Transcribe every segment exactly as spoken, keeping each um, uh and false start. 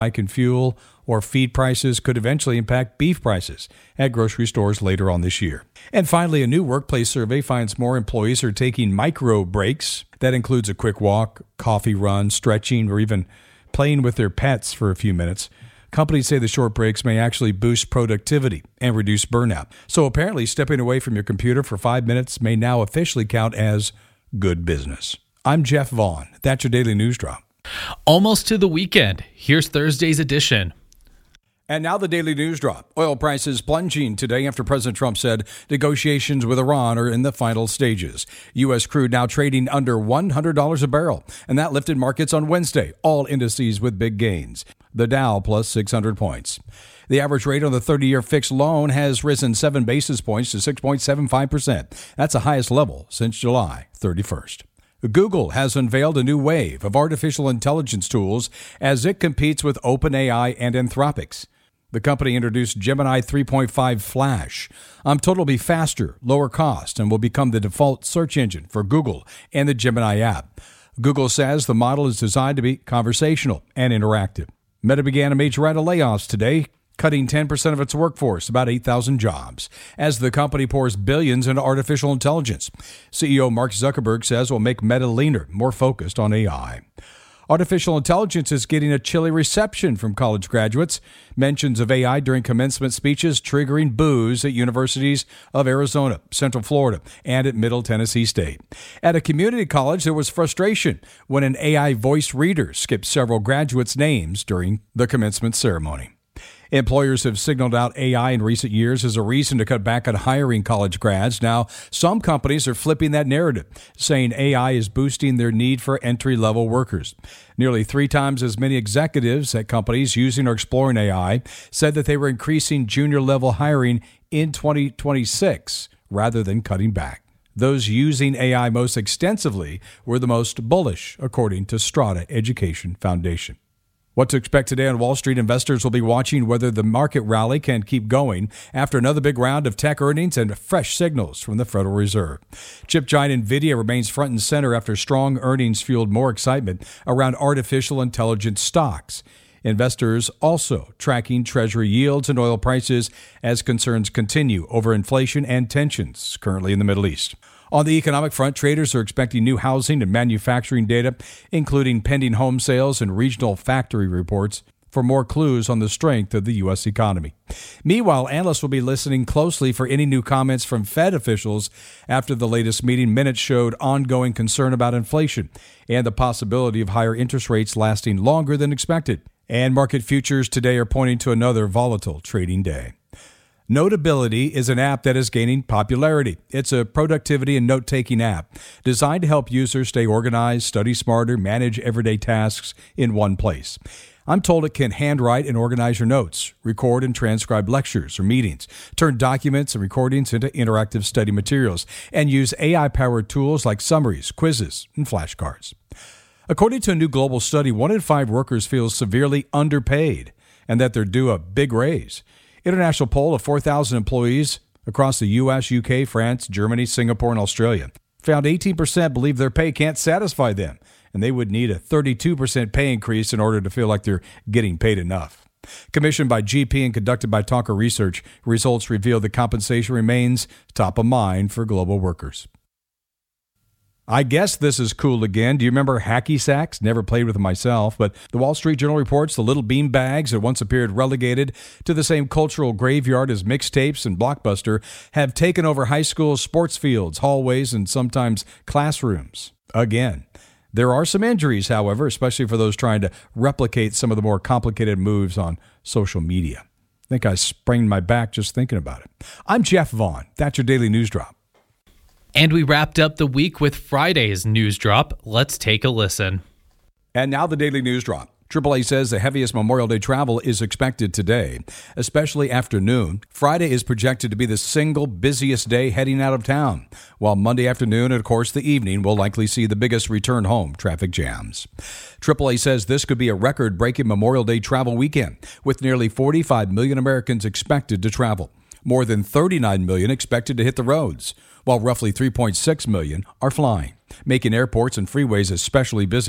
hike in fuel or feed prices could eventually impact beef prices at grocery stores later on this year. And finally, a new workplace survey finds more employees are taking micro breaks. That includes a quick walk, coffee run, stretching, or even playing with their pets for a few minutes. Companies say the short breaks may actually boost productivity and reduce burnout. So apparently, stepping away from your computer for five minutes may now officially count as good business. I'm Jeff Vaughn. That's your Daily News Drop. Almost to the weekend. Here's Thursday's edition. And now the Daily News Drop. Oil prices plunging today after President Trump said negotiations with Iran are in the final stages. U S crude now trading under one hundred dollars a barrel, and that lifted markets on Wednesday, all indices with big gains. The Dow plus six hundred points. The average rate on the thirty-year fixed loan has risen seven basis points to six point seven five percent. That's the highest level since July thirty-first. Google has unveiled a new wave of artificial intelligence tools as it competes with OpenAI and Anthropic's. The company introduced Gemini three point five Flash. Um, told it'll be faster, lower cost, and will become the default search engine for Google and the Gemini app. Google says the model is designed to be conversational and interactive. Meta began a major round of layoffs today, cutting ten percent of its workforce, about eight thousand jobs, as the company pours billions into artificial intelligence. C E O Mark Zuckerberg says it will make Meta leaner, more focused on A I. Artificial intelligence is getting a chilly reception from college graduates. Mentions of A I during commencement speeches triggering boos at universities of Arizona, Central Florida, and at Middle Tennessee State. At a community college, there was frustration when an A I voice reader skipped several graduates' names during the commencement ceremony. Employers have signaled out A I in recent years as a reason to cut back on hiring college grads. Now, some companies are flipping that narrative, saying A I is boosting their need for entry-level workers. Nearly three times as many executives at companies using or exploring A I said that they were increasing junior-level hiring in twenty twenty-six rather than cutting back. Those using A I most extensively were the most bullish, according to Strata Education Foundation. What to expect today on Wall Street? Investors will be watching whether the market rally can keep going after another big round of tech earnings and fresh signals from the Federal Reserve. Chip giant NVIDIA remains front and center after strong earnings fueled more excitement around artificial intelligence stocks. Investors also tracking Treasury yields and oil prices as concerns continue over inflation and tensions currently in the Middle East. On the economic front, traders are expecting new housing and manufacturing data, including pending home sales and regional factory reports, for more clues on the strength of the U S economy. Meanwhile, analysts will be listening closely for any new comments from Fed officials after the latest meeting. Minutes showed ongoing concern about inflation and the possibility of higher interest rates lasting longer than expected. And market futures today are pointing to another volatile trading day. Notability is an app that is gaining popularity. It's a productivity and note-taking app designed to help users stay organized, study smarter, manage everyday tasks in one place. I'm told it can handwrite and organize your notes, record and transcribe lectures or meetings, turn documents and recordings into interactive study materials, and use A I-powered tools like summaries, quizzes, and flashcards. According to a new global study, one in five workers feels severely underpaid and that they're due a big raise. International poll of four thousand employees across the U S, U K, France, Germany, Singapore, and Australia found eighteen percent believe their pay can't satisfy them, and they would need a thirty-two percent pay increase in order to feel like they're getting paid enough. Commissioned by G P and conducted by Talker Research, results reveal that compensation remains top of mind for global workers. I guess this is cool again. Do you remember hacky sacks? Never played with them myself, but the Wall Street Journal reports the little bean bags that once appeared relegated to the same cultural graveyard as mixtapes and Blockbuster have taken over high school sports fields, hallways, and sometimes classrooms again. There are some injuries, however, especially for those trying to replicate some of the more complicated moves on social media. I think I sprained my back just thinking about it. I'm Jeff Vaughn. That's your Daily News Drop. And we wrapped up the week with Friday's News Drop. Let's take a listen. And now the Daily News Drop. triple A says the heaviest Memorial Day travel is expected today, especially afternoon. Friday is projected to be the single busiest day heading out of town, while Monday afternoon and, of course, the evening will likely see the biggest return home traffic jams. triple A says this could be a record-breaking Memorial Day travel weekend, with nearly forty-five million Americans expected to travel. More than thirty-nine million expected to hit the roads, while roughly three point six million are flying, making airports and freeways especially busy.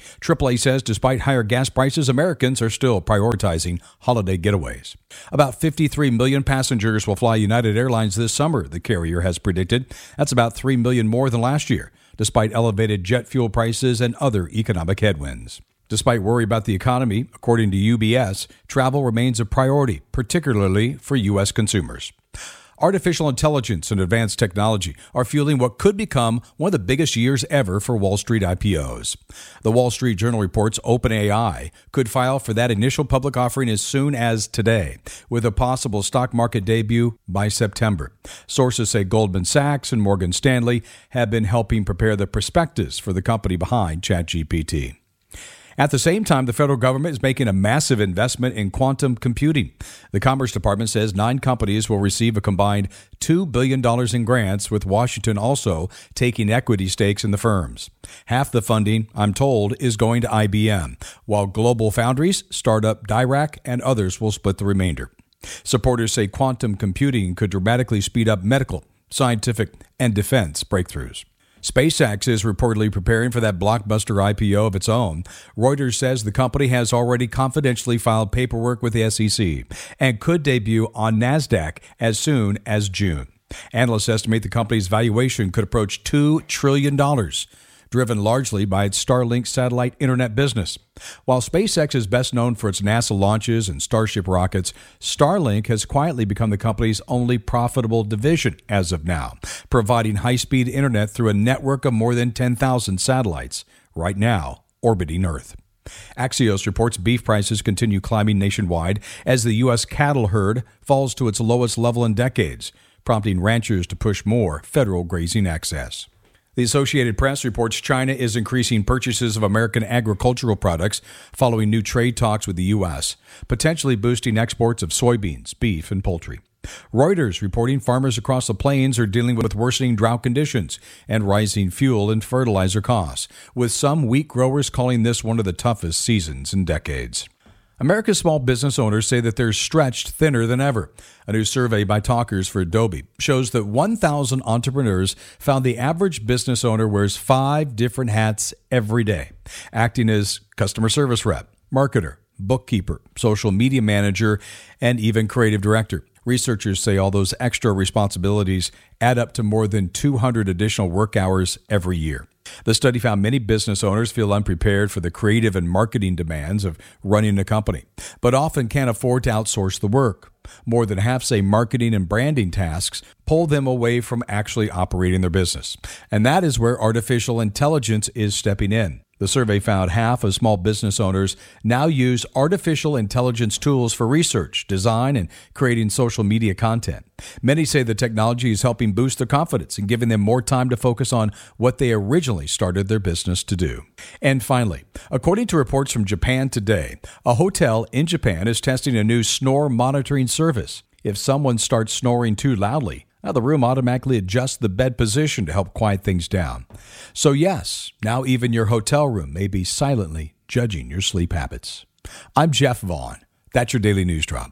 triple A says despite higher gas prices, Americans are still prioritizing holiday getaways. About fifty-three million passengers will fly United Airlines this summer, the carrier has predicted. That's about three million more than last year, despite elevated jet fuel prices and other economic headwinds. Despite worry about the economy, according to U B S, travel remains a priority, particularly for U S consumers. Artificial intelligence and advanced technology are fueling what could become one of the biggest years ever for Wall Street I P Os. The Wall Street Journal reports OpenAI could file for that initial public offering as soon as today, with a possible stock market debut by September. Sources say Goldman Sachs and Morgan Stanley have been helping prepare the prospectus for the company behind ChatGPT. At the same time, the federal government is making a massive investment in quantum computing. The Commerce Department says nine companies will receive a combined two billion dollars in grants, with Washington also taking equity stakes in the firms. Half the funding, I'm told, is going to I B M, while Global Foundries, startup Dirac, and others will split the remainder. Supporters say quantum computing could dramatically speed up medical, scientific, and defense breakthroughs. SpaceX is reportedly preparing for that blockbuster I P O of its own. Reuters says the company has already confidentially filed paperwork with the S E C and could debut on NASDAQ as soon as June. Analysts estimate the company's valuation could approach two trillion dollars, driven largely by its Starlink satellite internet business. While SpaceX is best known for its NASA launches and Starship rockets, Starlink has quietly become the company's only profitable division as of now, providing high-speed internet through a network of more than ten thousand satellites, right now orbiting Earth. Axios reports beef prices continue climbing nationwide as the U S cattle herd falls to its lowest level in decades, prompting ranchers to push more federal grazing access. The Associated Press reports China is increasing purchases of American agricultural products following new trade talks with the U S, potentially boosting exports of soybeans, beef, and poultry. Reuters reporting farmers across the plains are dealing with worsening drought conditions and rising fuel and fertilizer costs, with some wheat growers calling this one of the toughest seasons in decades. America's small business owners say that they're stretched thinner than ever. A new survey by Talkers for Adobe shows that one thousand entrepreneurs found the average business owner wears five different hats every day, acting as customer service rep, marketer, bookkeeper, social media manager, and even creative director. Researchers say all those extra responsibilities add up to more than two hundred additional work hours every year. The study found many business owners feel unprepared for the creative and marketing demands of running a company, but often can't afford to outsource the work. More than half say marketing and branding tasks pull them away from actually operating their business. And that is where artificial intelligence is stepping in. The survey found half of small business owners now use artificial intelligence tools for research, design, and creating social media content. Many say the technology is helping boost their confidence and giving them more time to focus on what they originally started their business to do. And finally, according to reports from Japan Today, a hotel in Japan is testing a new snore monitoring service. If someone starts snoring too loudly, now the room automatically adjusts the bed position to help quiet things down. So yes, now even your hotel room may be silently judging your sleep habits. I'm Jeff Vaughn. That's your Daily News Drop.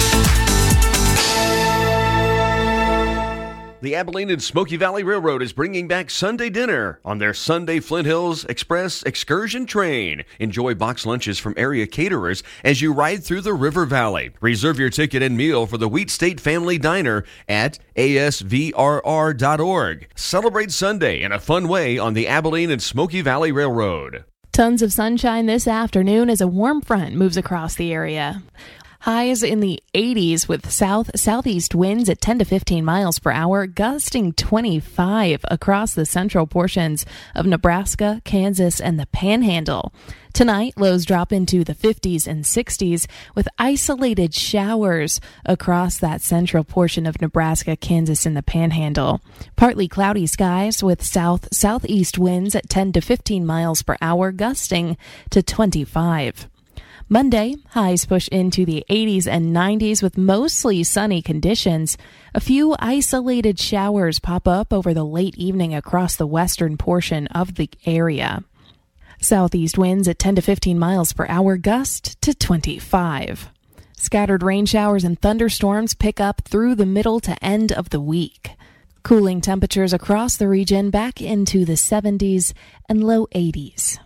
The Abilene and Smoky Valley Railroad is bringing back Sunday dinner on their Sunday Flint Hills Express excursion train. Enjoy box lunches from area caterers as you ride through the River Valley. Reserve your ticket and meal for the Wheat State Family Diner at A S V R R dot org. Celebrate Sunday in a fun way on the Abilene and Smoky Valley Railroad. Tons of sunshine this afternoon as a warm front moves across the area. Highs in the eighties with south-southeast winds at ten to fifteen miles per hour, gusting twenty-five across the central portions of Nebraska, Kansas, and the Panhandle. Tonight, lows drop into the fifties and sixties with isolated showers across that central portion of Nebraska, Kansas, and the Panhandle. Partly cloudy skies with south-southeast winds at ten to fifteen miles per hour, gusting to twenty-five. Monday, highs push into the eighties and nineties with mostly sunny conditions. A few isolated showers pop up over the late evening across the western portion of the area. Southeast winds at ten to fifteen miles per hour, gust to twenty-five. Scattered rain showers and thunderstorms pick up through the middle to end of the week. Cooling temperatures across the region back into the seventies and low eighties.